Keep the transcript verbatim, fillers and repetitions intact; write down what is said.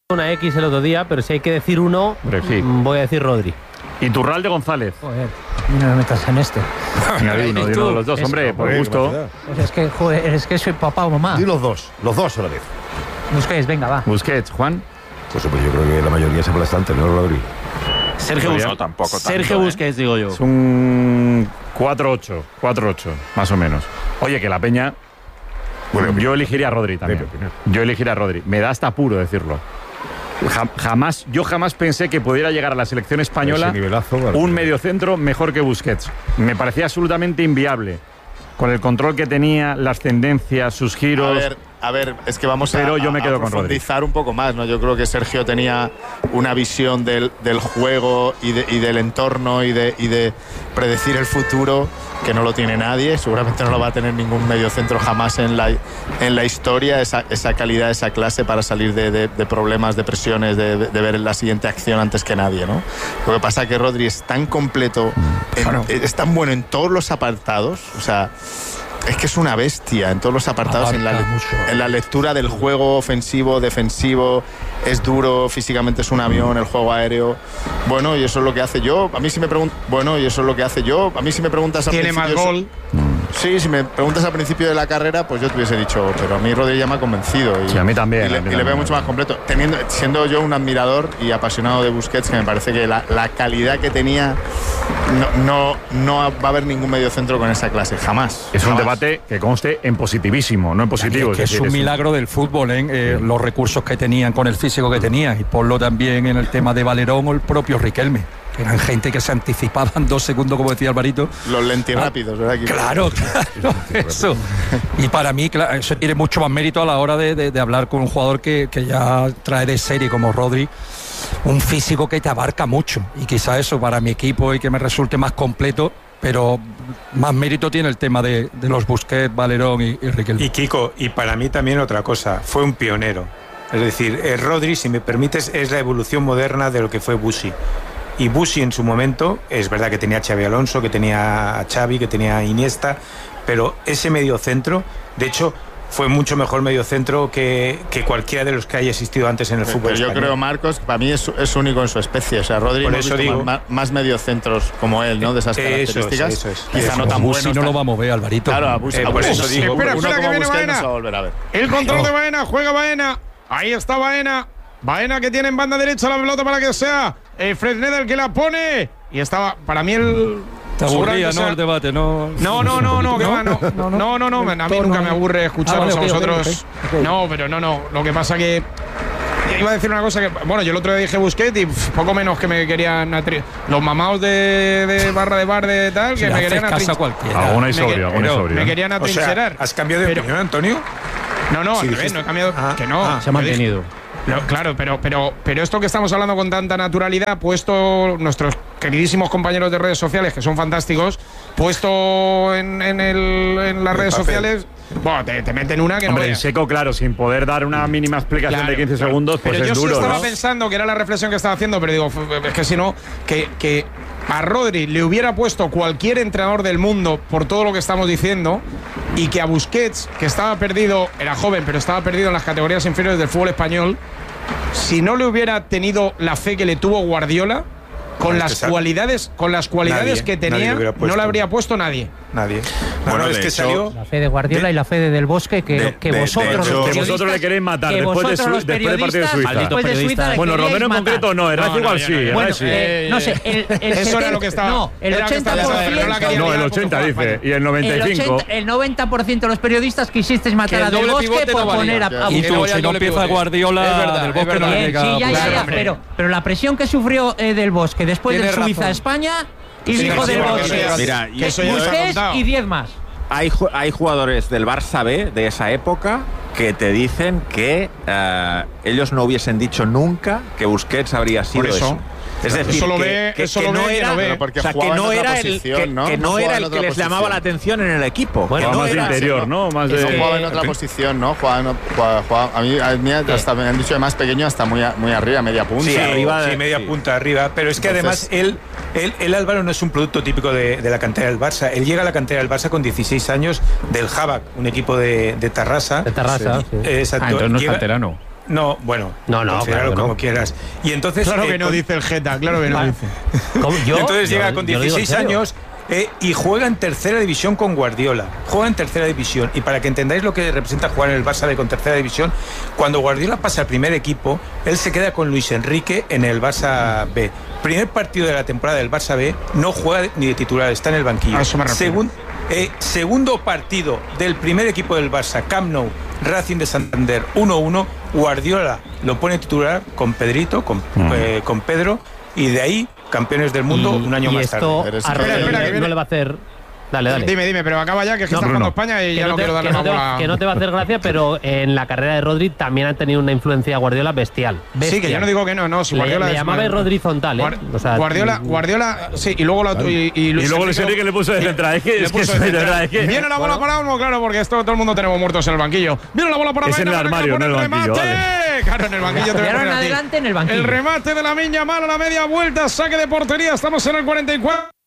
una X el otro día, pero si hay que decir uno, sí. voy a decir Rodri. Iturralde González. Joder, no me metas en este. Venga, di uno, di uno de los dos, es, hombre, por gusto. Pues es que, joder, es que soy papá o mamá. Di los dos, los dos a la vez. Busquets, venga, va. Busquets, Juan. Pues hombre, yo creo que la mayoría es aplastante, ¿no, Rodri? Sergio Busquets. No, tampoco tanto, Sergio ¿eh? Busquets, digo yo. Es un cuatro ocho, cuatro ocho, más o menos. Oye, que la Peña... Bueno, yo elegiría a Rodri también. Yo elegiría a Rodri. Me da hasta apuro decirlo. Jamás, yo jamás pensé que pudiera llegar a la selección española nivelazo, un mediocentro mejor que Busquets. Me parecía absolutamente inviable. Con el control que tenía, las tendencias, sus giros... A ver, a ver, es que vamos pero a, yo me quedo a con profundizar un poco más, ¿no? Yo creo que Sergio tenía una visión del, del juego y, de, y del entorno y de, y de predecir el futuro que no lo tiene nadie. Seguramente no lo va a tener ningún mediocentro jamás en la, en la historia, esa, esa calidad, esa clase para salir de, de, de problemas, de presiones, de, de, de ver la siguiente acción antes que nadie, ¿no? Lo que pasa es que Rodri es tan completo, claro. en, es tan bueno en todos los apartados, o sea... Es que es una bestia en todos los apartados, en la, en la lectura del juego ofensivo, defensivo, es duro, físicamente es un avión, el juego aéreo. Bueno, y eso es lo que hace yo. A mí si me preguntas, bueno, y eso es lo que hace yo. A mí si me preguntas al ¿Tiene más gol? Sí, si me preguntas al principio de la carrera, pues yo te hubiese dicho, pero a mí Rodri ya me ha convencido. Y, sí, a mí también. Y le, a mí y le veo mucho más completo. Teniendo, siendo yo un admirador y apasionado de Busquets, que me parece que la, la calidad que tenía, no, no, no va a haber ningún mediocentro con esa clase, jamás. Es jamás. un debate que conste en positivísimo, no en positivo. Es que es, decir, es un milagro del fútbol, ¿eh? Eh, sí. Los recursos que tenían con el físico que tenían, y ponlo también en el tema de Valerón o el propio Riquelme. Eran gente que se anticipaban dos segundos, como decía Alvarito. Los lentirrápidos, ¿verdad? Claro, claro, eso. Y para mí, claro, eso tiene mucho más mérito a la hora de, de, de hablar con un jugador que, que ya trae de serie como Rodri, un físico que te abarca mucho. Y quizá eso para mi equipo y que me resulte más completo, pero más mérito tiene el tema de, de los Busquets, Valerón y, y Riquelme. Y Kiko, y para mí también otra cosa, fue un pionero. Es decir, eh, Rodri, si me permites, es la evolución moderna de lo que fue Busi. Y Busi en su momento, es verdad que tenía a Xabi Alonso, que tenía a Xavi, que tenía a Iniesta, pero ese mediocentro, de hecho, fue mucho mejor mediocentro que, que cualquiera de los que haya existido antes en el fútbol pero yo español. creo, Marcos, para mí es, es único en su especie. O sea, Rodri Por hemos eso visto digo, más, más mediocentros como él, ¿no? De esas características. Eso es, eso es. Quizá eso no es. tan Busi buenos. no lo vamos a ver, Alvarito. Claro, a Busi. Eh, a por Busi. eso digo. Espera, espera, que viene Baena. A ver. El control de Baena, juega Baena. Ahí está Baena. Baena que tiene en banda derecha la pelota para que sea eh, Fresneda el que la pone. Y estaba, para mí el... Te aburría, ¿no? El debate, ¿no? No, no, no, no, que va, no, no, no, no, no, a mí nunca me aburre escucharos ah, vale, a okay, vosotros. okay, okay. No, pero no, no. Lo que pasa que iba a decir una cosa que, bueno, yo el otro día dije Busquets y pff, poco menos que me querían atri- los mamaos de, de barra de bar de tal, que si me querían atrincherar. Alguna y sobria, alguna y sobria. Me querían atrincherar. O sea, ¿has cambiado de pero, opinión, Antonio? No, no, sí, al revés, no he cambiado. Ah, que no. ah, se ha mantenido. No, claro, pero, pero, pero esto que estamos hablando con tanta naturalidad, puesto nuestros queridísimos compañeros de redes sociales, que son fantásticos, puesto en, en, el, en las el redes papel. sociales, bueno, te, te meten una que Hombre, no en veas. seco, claro, sin poder dar una mínima explicación Claro, de quince claro. segundos, pues pero es yo duro, sí estaba ¿no? pensando que era la reflexión que estaba haciendo, pero digo, es que si no, que, que a Rodri le hubiera puesto cualquier entrenador del mundo por todo lo que estamos diciendo, y que a Busquets, que estaba perdido, era joven, pero estaba perdido en las categorías inferiores del fútbol español, si no le hubiera tenido la fe que le tuvo Guardiola, con No, las es que cualidades, con las cualidades nadie, que tenía, nadie no le habría puesto nadie. Nadie. No, Bueno, no, es de que hecho, salió. La fe de Guardiola de, y la fe de Del Bosque que, de, que de, vosotros de los hecho, Que periodistas, vosotros le queréis matar que después, de, vosotros su, los después del partido de periodistas, Suiza. después de Suiza le Bueno, queríais Romero en matar. concreto no, Herrera No, no, igual yo sí. no, yo Herrera no. sí. Eh, no sé, el, el Eso era setenta lo que estaba. No, el Era que ochenta estaba- por ciento. no la quería No, el liar ochenta porque dice, juega y el noventa y cinco. El, ochenta, el noventa por ciento de los periodistas quisisteis matar Que a el Del doble Bosque pivote por no valía. poner a, a Y Busquets. tú, si no empieza Guardiola, Es verdad, Del es Bosque no verdad. le Bien, llega. sí, ya, ya, Claro, ya, hombre. pero, pero la presión que sufrió eh, Del Bosque después Tienes de Suiza a razón. España y Sí, dijo sí, Del porque Bosque. eso ya- Mira, que eso ya lo he Busquets contado. y diez más. Hay, ju- hay jugadores del Barça B de esa época que te dicen que eh, ellos no hubiesen dicho nunca que Busquets habría sido Por eso. eso. Es decir, Eso lo que, ve- que- eso que lo no ve quien era, lo ve. Pero porque o sea, que jugaba en no otra era el posición, que, ¿no? que No no jugaba era en el que otra les llamaba posición. la atención en el equipo. Bueno, Que no más de era- interior, ¿no? Más de... No jugaba en otra posición, ¿no? Jugaba, en- jugaba, jugaba- a mí, a mí hasta me han dicho de más pequeño hasta muy, a- muy arriba, media punta. Sí, o- arriba de- Sí, media sí. punta arriba. Pero es que Entonces- además él, él, él, Álvaro, no es un producto típico de, de la cantera del Barça. Él llega a la cantera del Barça con dieciséis años del Habak, un equipo de, de Tarrasa. De Tarrasa, sí. Eh, exacto. Ah, entonces no es Llega- canterano. No, bueno, No, no, considéralo claro que como no. quieras. Y entonces, Claro eh, que no, con- dice el Geta, claro que no Vale. dice. ¿Cómo? ¿Yo? entonces Yo- llega con yo lo digo en dieciséis serio. años eh, y juega en tercera división con Guardiola. Juega en tercera división. Y para que entendáis lo que representa jugar en el Barça B con tercera división, cuando Guardiola pasa al primer equipo, él se queda con Luis Enrique en el Barça B. Primer partido de la temporada del Barça B, no juega ni de titular, está en el banquillo. A eso me refiero. Segun- eh, segundo partido del primer equipo del Barça, Camp Nou, Racing de Santander, uno uno. Guardiola lo pone titular con Pedrito, con, Mm. eh, con Pedro, y de ahí campeones del mundo Y- un año y más esto tarde. Eres- a Espera, Rodri espera, que no viene- le va a hacer. Dale, dale. Dime, dime, pero acaba ya, que es que No, está jugando Bruno. España y Que ya no, no te, quiero darle que no más te va, bola. que no te va a hacer gracia, pero en la carrera de Rodri también han tenido una influencia Guardiola bestial. Sí, bestial. que yo no digo que no, no. Si Le, Guardiola le es llamaba mal- Rodri Zontal, ¿eh? Guar- O sea, Guardiola, mm, Guardiola, sí, y luego, la, y, y, Y luego Luis Enrique le puso de central. Es que, le es que puso es de de central. verdad, es que. Viene la bola para Olmo, claro, porque esto todo el mundo tenemos muertos en el banquillo. Viene la bola para Es en Maina, el para que armario, pone no en el banquillo, remate. Claro, en el banquillo te voy a Cambiaron poner a ti. adelante en el banquillo. El remate de la Miña Mal a la media vuelta, saque de portería. Estamos en el cuarenta y cuatro.